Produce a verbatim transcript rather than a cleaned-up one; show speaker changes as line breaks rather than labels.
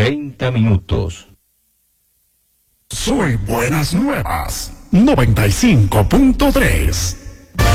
treinta minutos.
Soy Buenas Nuevas, noventa y cinco punto tres.